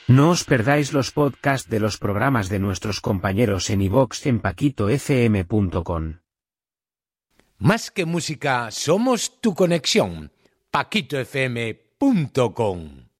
No os perdáis los podcasts de los programas de nuestros compañeros en iVoox en paquitofm.com. Más que música, somos tu conexión. paquitofm.com